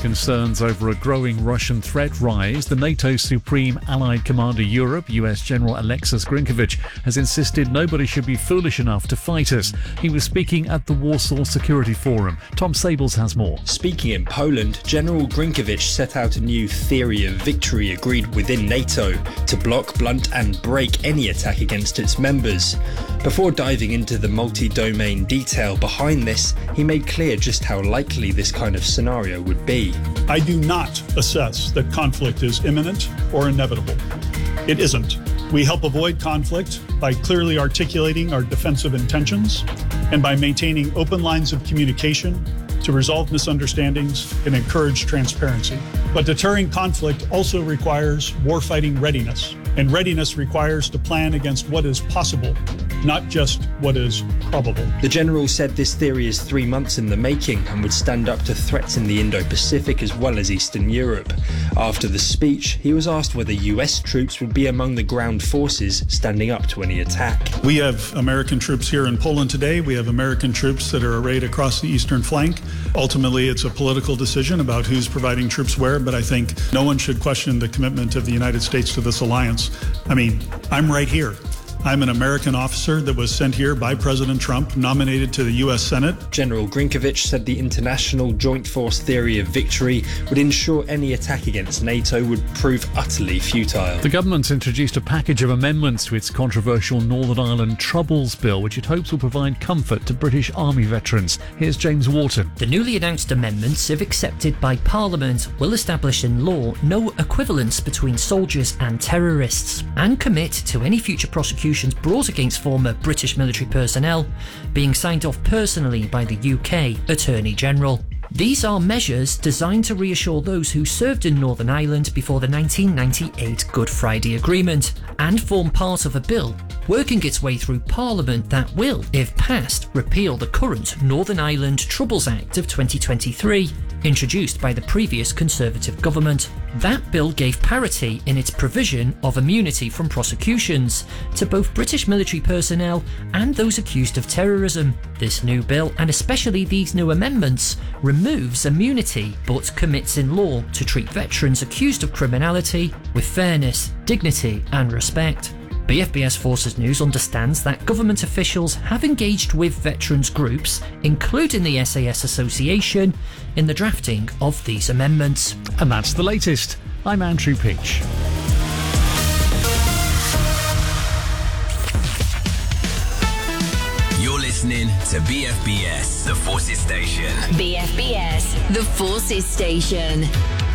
concerns over a growing Russian threat rise, the NATO Supreme Allied Commander Europe, US General Alexis Grinkovich, has insisted nobody should be foolish enough to fight us. He was speaking at the Warsaw Security Forum. Tom Sables has more. Speaking in Poland, General Grinkovich set out a new theory of victory agreed within NATO to block, blunt and break any attack against its members. Before diving into the multi-domain detail behind this, he made clear just how likely this kind of scenario would be. I do not assess that conflict is imminent or inevitable. It isn't. We help avoid conflict by clearly articulating our defensive intentions and by maintaining open lines of communication to resolve misunderstandings and encourage transparency. But deterring conflict also requires warfighting readiness, and readiness requires to plan against what is possible, not just what is probable. The general said this theory is 3 months in the making and would stand up to threats in the Indo-Pacific as well as Eastern Europe. After the speech, he was asked whether US troops would be among the ground forces standing up to any attack. We have American troops here in Poland today. We have American troops that are arrayed across the eastern flank. Ultimately, it's a political decision about who's providing troops where, but I think no one should question the commitment of the United States to this alliance. I mean, I'm right here. I'm an American officer that was sent here by President Trump, nominated to the U.S. Senate. General Grinkovich said the international joint force theory of victory would ensure any attack against NATO would prove utterly futile. The government's introduced a package of amendments to its controversial Northern Ireland Troubles Bill, which it hopes will provide comfort to British Army veterans. Here's James Wharton. The newly announced amendments, if accepted by Parliament, will establish in law no equivalence between soldiers and terrorists and commit to any future prosecution brought against former British military personnel being signed off personally by the UK Attorney General. These are measures designed to reassure those who served in Northern Ireland before the 1998 Good Friday Agreement and form part of a bill working its way through Parliament that will, if passed, repeal the current Northern Ireland Troubles Act of 2023, introduced by the previous Conservative government. That bill gave parity in its provision of immunity from prosecutions to both British military personnel and those accused of terrorism. This new bill, and especially these new amendments, removes immunity but commits in law to treat veterans accused of criminality with fairness, dignity and respect. BFBS Forces News understands that government officials have engaged with veterans groups, including the SAS Association, in the drafting of these amendments. And that's the latest. I'm Andrew Peach. You're listening to BFBS, the Forces Station. BFBS, the Forces Station.